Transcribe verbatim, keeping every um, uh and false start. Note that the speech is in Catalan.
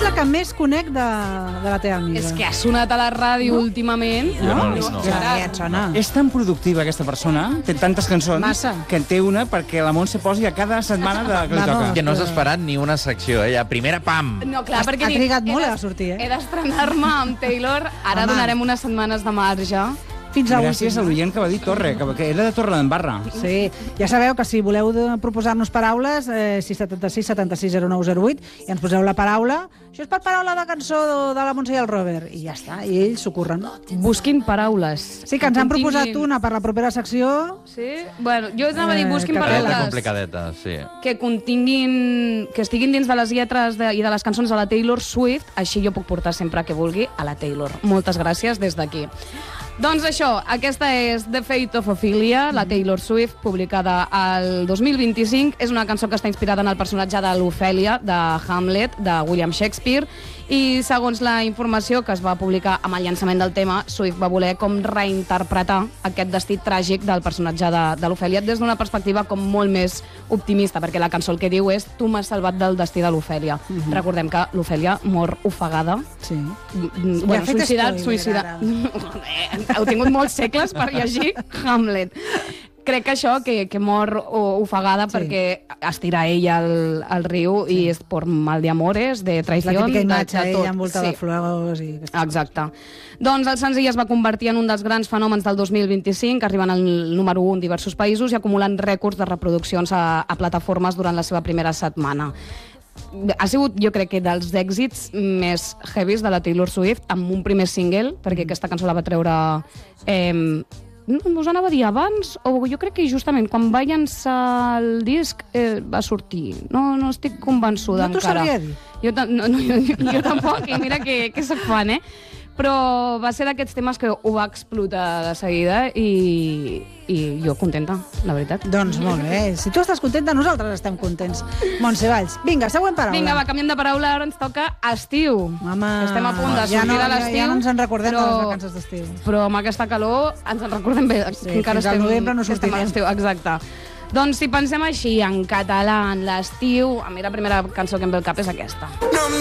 la que més conec de, de la teva amiga. És que ha sonat a la ràdio no? últimament. No, no, no. Ja, ja et sona. És tan productiva aquesta persona, té tantes cançons, Massa. que en té una perquè la Montse posi a cada setmana de que li Vamos. toca. Que no s'ha esperat ni una secció, eh? Ja, primera, pam! No, clar, perquè Ha dic, trigat molt he de- a sortir, eh? He d'estrenar-me amb Taylor. Ara Home. donarem unes setmanes de marge. Fins a Gràcies a últim. l'oient que va dir Torre, que, que era de Torre d'Embarra. Sí, ja sabeu que si voleu de- proposar-nos paraules, eh, sis set sis setanta sis zero nou zero vuit, i ens poseu la paraula. Això és per paraula de cançó de, de la Montse i el Robert. I ja està, i ells s'ho curren. Busquin paraules. Sí, que ens han Continguin- proposat una per la propera secció. Sí? Bueno, jo anava a dir, Eh, busquin que Cadeta paraules complicadeta, sí. que continguin, que estiguin dins de les lletres de, i de les cançons de la Taylor Swift, així jo puc portar sempre que vulgui a la Taylor. Moltes gràcies des d'aquí. Doncs això, aquesta és The Fate of Ophelia, la Taylor Swift, publicada al dos mil vint-i-cinc. És una cançó que està inspirada en el personatge de l'Ofèlia, de Hamlet, de William Shakespeare, i segons la informació que es va publicar amb el llançament del tema, Swift va voler com reinterpretar aquest destí tràgic del personatge de, de l'Ofèlia des d'una perspectiva com molt més optimista, perquè la cançó el que diu és tu m'has salvat del destí de l'Ofèlia. Uh -huh. Recordem que l'Ofèlia mor ofegada. Sí. Mm, Ja Bueno, ha fet suïcidat, spoiler, suïcidat. ara. Heu tingut molts segles per llegir Hamlet. Crec que això, que, que mor o- ofegada Sí. perquè es tira ella al, al riu sí. i és per mal de amores, de La traició, típica de, imatge, de tot. ella envoltada de flors i... Exacte. Doncs el senzill es va convertir en un dels grans fenòmens del dos mil vint-i-cinc, arribant al número u en diversos països i acumulant rècords de reproduccions a, a plataformes durant la seva primera setmana. Ha sigut, jo crec que, dels èxits més heavies de la Taylor Swift amb un primer single, perquè aquesta cançó la va treure... Eh, no, us anava a dir abans, o jo crec que justament quan va llançar el disc eh, va sortir. No, no estic convençuda No t'ho encara. sabria dir. Jo, ta- no, no, jo, jo tampoc, i mira que, que soc fan, eh? Però va ser d'aquests temes que ho va explotar de seguida i, i jo contenta, la veritat. Doncs molt bé. Si tu estàs contenta, nosaltres estem contents. Montse Valls. Vinga, següent paraula. Vinga, va, canviem de paraula, ara ens toca estiu. Home, Estem a punt de sortir ja no, de ja, l'estiu. ja no ens en recordem però, de les vacances d'estiu. Però amb aquesta calor ens en recordem bé. Sí, que encara fins al estem, novembre no que estem a sortirem. l'estiu. Exacte. Doncs si pensem així, en català, en l'estiu, a mi la primera cançó que em ve al cap és aquesta. No